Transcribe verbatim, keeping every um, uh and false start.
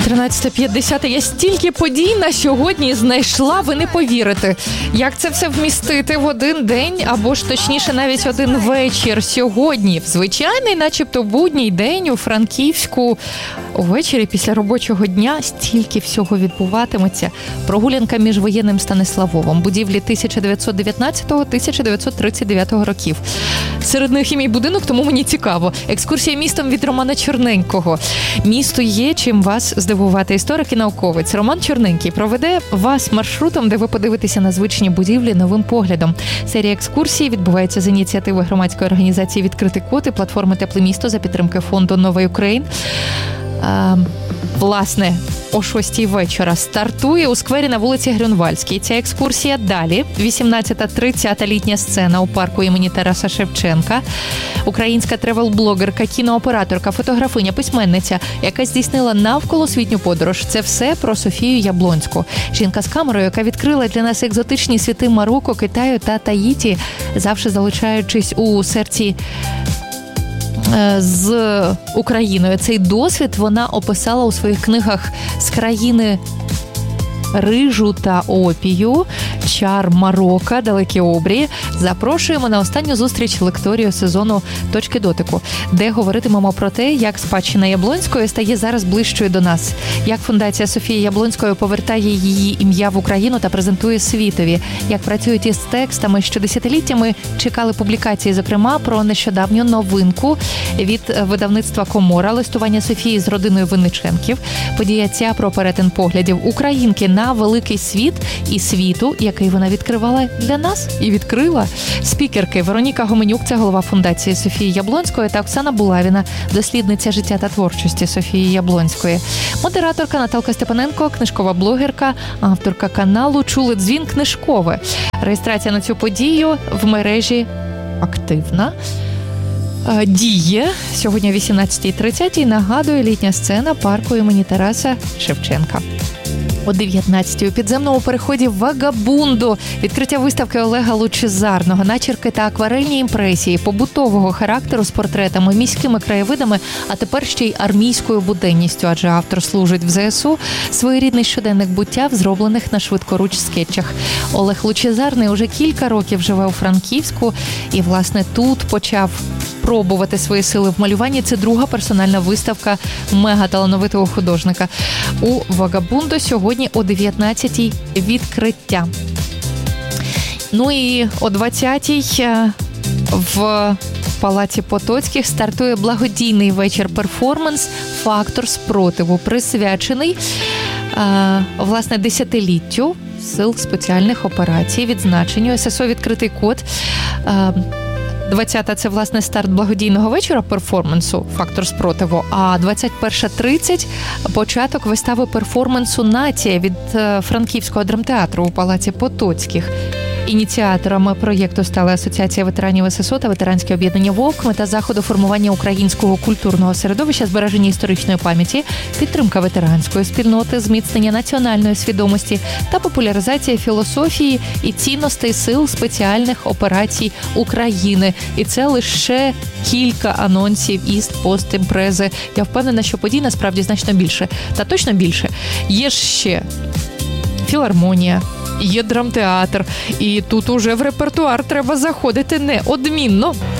тринадцята п'ятдесят. Я стільки подій на сьогодні знайшла, ви не повірите. Як це все вмістити в один день, або ж точніше навіть один вечір сьогодні. В звичайний, начебто будній день у Франківську увечері після робочого дня стільки всього відбуватиметься. Прогулянка між воєнним Станиславовом, будівлі тисяча дев'ятсот дев'ятнадцятого - тисяча дев'ятсот тридцять дев'ятого років. Серед них і мій будинок, тому мені цікаво. Екскурсія містом від Романа Чорненького. Місто є чим вас здивувати. Історик і науковець Роман Чорненький проведе вас маршрутом, де ви подивитеся на звичні будівлі новим поглядом. Серія екскурсій відбувається з ініціативи громадської організації «Відкритий код» і платформи «Тепле місто» за підтримки фонду «Нова Україн». А, власне, о шостій вечора стартує у сквері на вулиці Грюнвальській. Ця екскурсія далі. вісімнадцята тридцята літня сцена у парку імені Тараса Шевченка. Українська тревел-блогерка, кінооператорка, фотографиня, письменниця, яка здійснила навколосвітню подорож. Це все про Софію Яблонську. Жінка з камерою, яка відкрила для нас екзотичні світи Марокко, Китаю та Таїті, завжди залишаючись у серці з Україною. Цей досвід вона описала у своїх книгах «З країни рижу та опію», «Чар Марокко», «Далекі обрії». Запрошуємо на останню зустріч лекторію сезону «Точки дотику», де говоритимемо про те, як спадщина Яблонської стає зараз ближчою до нас, як фундація Софії Яблонської повертає її ім'я в Україну та презентує світові, як працюють із текстами, що десятиліттями чекали публікації, зокрема, про нещодавню новинку від видавництва «Комора» листування Софії з родиною Винниченків. Подія ця про перетин поглядів українки на великий світ і світу, який вона відкривала для нас і відкрила. Спікерки Вероніка Гоменюк, це голова фундації Софії Яблонської, та Оксана Булавіна, дослідниця життя та творчості Софії Яблонської. Модераторка Наталка Степаненко, книжкова блогерка, авторка каналу «Чули дзвін книжкове». Реєстрація на цю подію в мережі активна. Діє сьогодні о вісімнадцята тридцять. Нагадую, літня сцена парку імені Тараса Шевченка. О дев'ятнадцятій у підземному переході «Вагабундо» відкриття виставки Олега Лучезарного, начерки та акварельні імпресії побутового характеру з портретами, міськими краєвидами, а тепер ще й армійською буденністю, адже автор служить в зе ес у, своєрідний щоденник буття в зроблених на швидкоруч скетчах. Олег Лучезарний уже кілька років живе у Франківську і, власне, тут почав пробувати свої сили в малюванні. Це друга персональна виставка мегаталановитого художника. У «Вагабундо» сьогодні о дев'ятнадцятій відкриття. Ну і о двадцятій в Палаці Потоцьких стартує благодійний вечір-перформанс «Фактор спротиву», присвячений, власне, десятиліттю Сил спеціальних операцій, відзначенню ес ес о «Відкритий код». двадцята – це, власне, старт благодійного вечора перформансу «Фактор спротиву», а двадцять перша тридцять – початок вистави перформансу «Нація» від Франківського драмтеатру у Палаці Потоцьких. Ініціаторами проєкту стали Асоціація ветеранів ес ес о та ветеранське об'єднання «Вовк». Мета заходу – формування українського культурного середовища, збереження історичної пам'яті, підтримка ветеранської спільноти, зміцнення національної свідомості та популяризація філософії і цінностей Сил спеціальних операцій України. І це лише кілька анонсів, іст, пост, імпрези. Я впевнена, що подій насправді значно більше. Та точно більше. Є ж ще філармонія, є драмтеатр, і тут уже в репертуар треба заходити неодмінно.